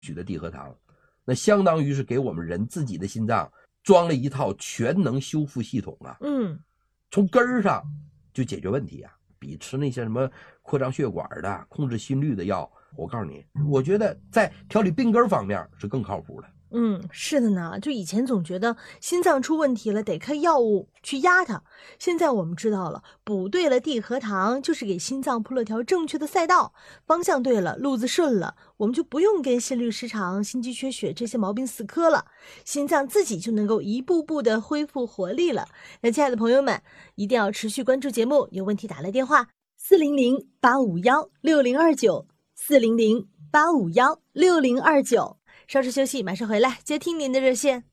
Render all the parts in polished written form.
取的地核糖，那相当于是给我们人自己的心脏装了一套全能修复系统啊。从根儿上就解决问题啊，比吃那些什么扩张血管的、控制心率的药，我告诉你，我觉得在调理病根方面是更靠谱的。 是的呢，就以前总觉得心脏出问题了得开药物去压它，现在我们知道了，补对了地核糖就是给心脏铺了条正确的赛道，方向对了，路子顺了，我们就不用跟心律失常、心肌缺血这些毛病死磕了，心脏自己就能够一步步的恢复活力了。那亲爱的朋友们，一定要持续关注节目，有问题打来电话400-851-6029，400-851-6029。稍事休息，马上回来接听您的热线。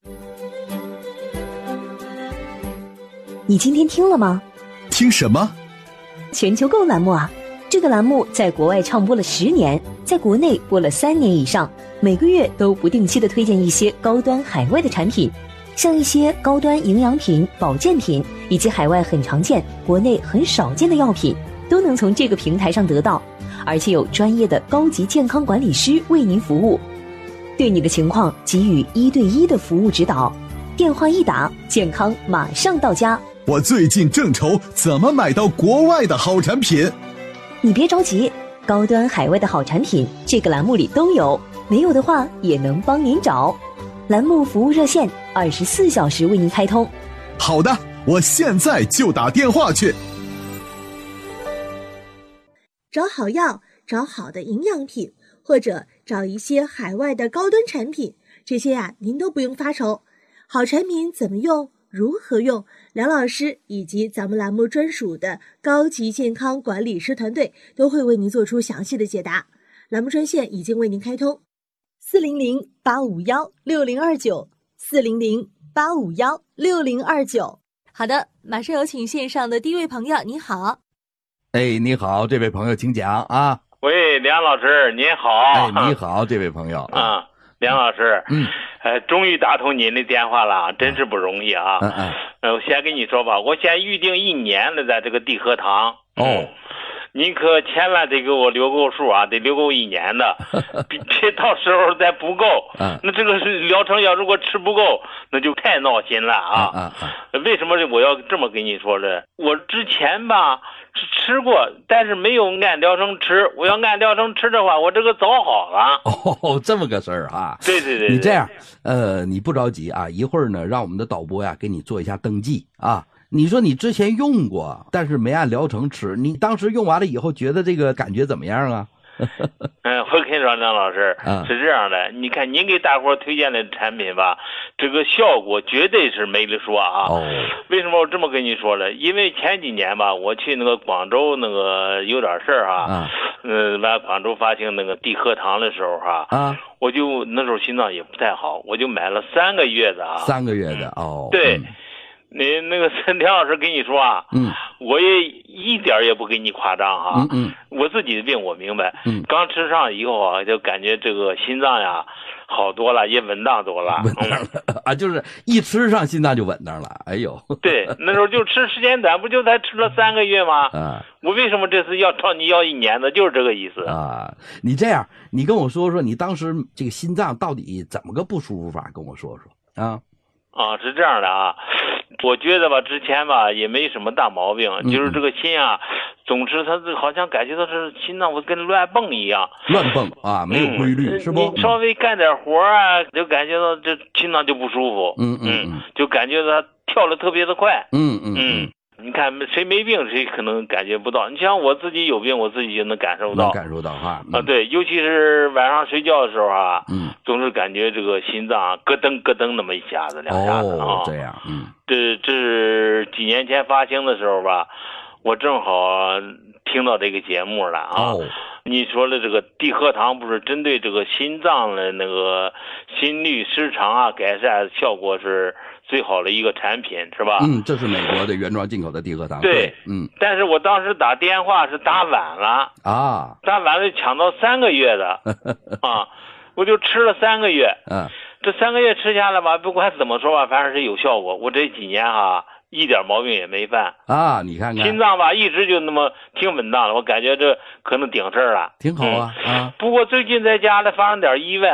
你今天听了吗？ 听什么？ 全球购栏目啊，这个栏目在国外唱播了10年，在国内播了3年以上，每个月都不定期的推荐一些高端海外的产品，像一些高端营养品、保健品，以及海外很常见、国内很少见的药品，都能从这个平台上得到，而且有专业的高级健康管理师为您服务，对你的情况给予1对1的服务指导，电话一打，健康马上到家。 我最近正愁怎么买到国外的好产品。 你别着急，高端海外的好产品这个栏目里都有，没有的话也能帮您找。栏目服务热线24小时为您开通。 好的，我现在就打电话去。 找好药，找好的营养品，或者找一些海外的高端产品，这些您都不用发愁。好产品怎么用，如何用，梁老师以及咱们栏目专属的高级健康管理师团队都会为您做出详细的解答。栏目专线已经为您开通，400-851-6029，400-851-6029。好的，马上有请线上的第一位朋友，你好。 你好，这位朋友请讲啊。 喂，梁老师您好。 你好，这位朋友啊。梁老师，终于打通您的电话了，真是不容易啊。我先跟你说吧，我先预定1年了，在这个地核糖。您可千万得给我留够数啊，得留够1年的，别到时候再不够。那这个是疗程，要如果吃不够，那就太闹心了啊。为什么我要这么跟你说呢？我之前吧是吃过，但是没有按疗程吃。我要按疗程吃的话，我这个早好了。 这么个事儿啊。 对。 你这样，你不着急啊，一会儿呢，让我们的导播呀给你做一下登记啊。你说你之前用过，但是没按疗程吃，你当时用完了以后觉得这个感觉怎么样啊？ 我跟你说，梁老师，是这样的，你看您给大伙推荐的产品吧，这个效果绝对是没得说啊。为什么我这么跟你说呢？因为前几年吧，我去那个广州那个有点事儿啊，完广州发行那个地核糖的时候我就那时候心脏也不太好，我就买了3个月的 3个月的对。你那个梁老师跟你说我也一点也不给你夸张我自己的病我明白，刚吃上以后就感觉这个心脏呀好多了，也稳当多了。 稳当了就是一吃上心脏就稳当了。哎呦， 对，那时候就吃时间短，不就才吃了3个月吗？我为什么这次要找你要1年的，就是这个意思啊。你这样，你跟我说说你当时这个心脏到底怎么个不舒服法，跟我说说啊。 是这样的啊，我觉得吧，之前吧也没什么大毛病，就是这个心总是它好像感觉到是心脏跟乱蹦一样， 乱蹦啊，没有规律，是不？ 你稍微干点活就感觉到这心脏就不舒服，就感觉到它跳得特别的快，你看谁没病谁可能感觉不到，你像我自己有病，我自己就能感受到，对，尤其是晚上睡觉的时候总是感觉这个心脏咯噔咯噔那么一下子2下子这样， 这是几年前发行的时候吧，我正好听到这个节目了你说的这个地核糖不是针对这个心脏的那个心律失常改善效果是最好的一个产品，是吧？ 这是美国的原装进口的地核糖。 对，但是我当时打电话是打晚了打晚了抢到3个月的我就吃了3个月。这3个月吃下来吧，不管怎么说吧，反正是有效果。我这几年一点毛病也没犯啊！你看看心脏吧，一直就那么挺稳当的，我感觉这可能顶事儿了， 挺好啊。 不过最近在家里发生点意外